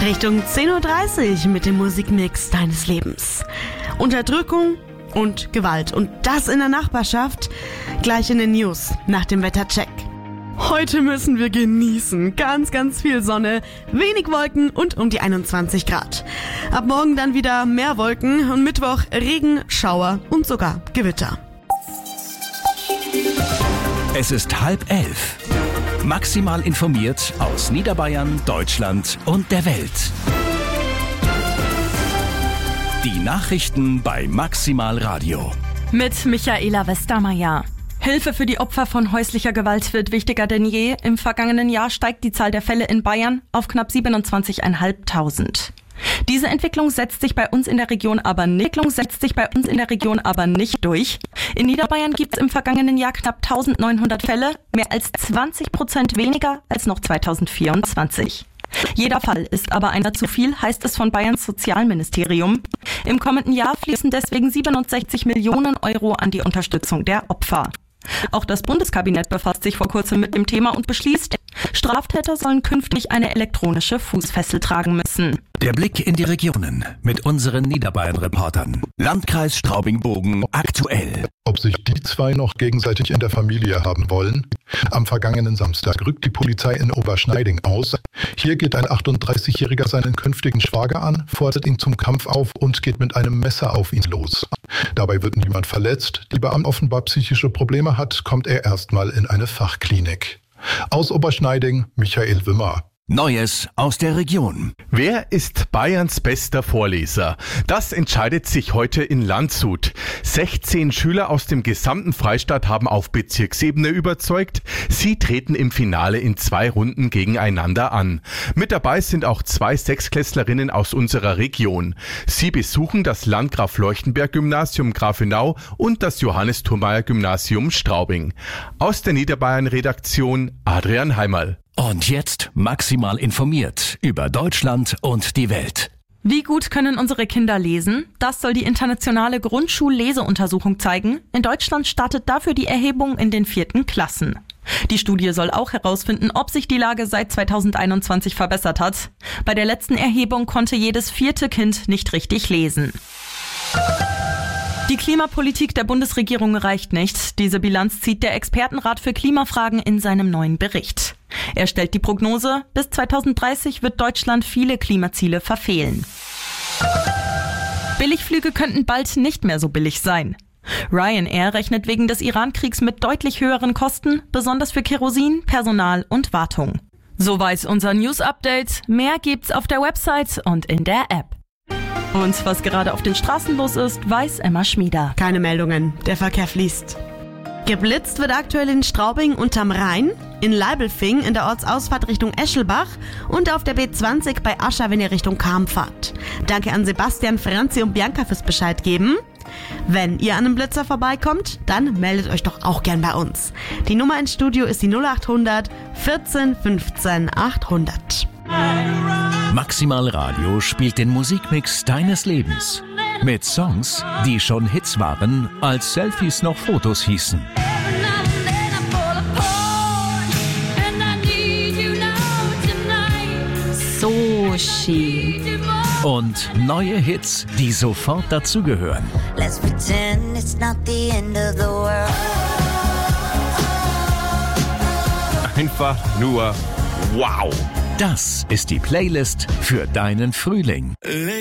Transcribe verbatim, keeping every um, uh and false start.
Richtung zehn Uhr dreißig mit dem Musikmix deines Lebens. Unterdrückung und Gewalt. Und das in der Nachbarschaft. Gleich in den News nach dem Wettercheck. Heute müssen wir genießen. Ganz, ganz viel Sonne, wenig Wolken und um die einundzwanzig Grad. Ab morgen dann wieder mehr Wolken und Mittwoch Regen, Schauer und sogar Gewitter. Es ist halb elf. Maximal informiert aus Niederbayern, Deutschland und der Welt. Die Nachrichten bei Maximal Radio. Mit Michaela Westermeier. Hilfe für die Opfer von häuslicher Gewalt wird wichtiger denn je. Im vergangenen Jahr steigt die Zahl der Fälle in Bayern auf knapp siebenundzwanzigtausendfünfhundert. Diese Entwicklung setzt sich bei uns in der Region aber nicht, setzt sich bei uns in der Region aber nicht durch. In Niederbayern gibt es im vergangenen Jahr knapp eintausendneunhundert Fälle, mehr als zwanzig Prozent weniger als noch zweitausendvierundzwanzig. Jeder Fall ist aber einer zu viel, heißt es von Bayerns Sozialministerium. Im kommenden Jahr fließen deswegen siebenundsechzig Millionen Euro an die Unterstützung der Opfer. Auch das Bundeskabinett befasst sich vor kurzem mit dem Thema und beschließt, Straftäter sollen künftig eine elektronische Fußfessel tragen müssen. Der Blick in die Regionen mit unseren Niederbayern-Reportern. Landkreis Straubing-Bogen aktuell. Ob sich die zwei noch gegenseitig in der Familie haben wollen? Am vergangenen Samstag rückt die Polizei in Oberschneiding aus. Hier geht ein achtunddreißigjähriger seinen künftigen Schwager an, fordert ihn zum Kampf auf und geht mit einem Messer auf ihn los. Dabei wird niemand verletzt. Die Beamte offenbar psychische Probleme hat, kommt er erstmal in eine Fachklinik. Aus Oberschneiding, Michael Wimmer. Neues aus der Region. Wer ist Bayerns bester Vorleser? Das entscheidet sich heute in Landshut. sechzehn Schüler aus dem gesamten Freistaat haben auf Bezirksebene überzeugt. Sie treten im Finale in zwei Runden gegeneinander an. Mit dabei sind auch zwei Sechsklässlerinnen aus unserer Region. Sie besuchen das Landgraf-Leuchtenberg-Gymnasium Grafenau und das Johannes-Thurmaier-Gymnasium Straubing. Aus der Niederbayern-Redaktion Adrian Heimerl. Und jetzt maximal informiert über Deutschland und die Welt. Wie gut können unsere Kinder lesen? Das soll die internationale Grundschulleseuntersuchung zeigen. In Deutschland startet dafür die Erhebung in den vierten Klassen. Die Studie soll auch herausfinden, ob sich die Lage seit zweitausendeinundzwanzig verbessert hat. Bei der letzten Erhebung konnte jedes vierte Kind nicht richtig lesen. Die Klimapolitik der Bundesregierung reicht nicht. Diese Bilanz zieht der Expertenrat für Klimafragen in seinem neuen Bericht. Er stellt die Prognose, bis zweitausenddreißig wird Deutschland viele Klimaziele verfehlen. Billigflüge könnten bald nicht mehr so billig sein. Ryanair rechnet wegen des Iran-Kriegs mit deutlich höheren Kosten, besonders für Kerosin, Personal und Wartung. Soweit unser News-Update. Mehr gibt's auf der Website und in der App. Und was gerade auf den Straßen los ist, weiß Emma Schmieder. Keine Meldungen, der Verkehr fließt. Geblitzt wird aktuell in Straubing unterm Rhein, in Leibelfing in der Ortsausfahrt Richtung Eschelbach und auf der B zwanzig bei Ascha, wenn ihr Richtung Cham fahrt. Danke an Sebastian, Franzi und Bianca fürs Bescheid geben. Wenn ihr an einem Blitzer vorbeikommt, dann meldet euch doch auch gern bei uns. Die Nummer ins Studio ist die null acht hundert vierzehn fünfzehn achthundert. Maximal Radio spielt den Musikmix deines Lebens. Mit Songs, die schon Hits waren, als Selfies noch Fotos hießen. Sushi. Und neue Hits, die sofort dazugehören. Let's pretend it's not the end of the world. Einfach nur wow. Das ist die Playlist für deinen Frühling.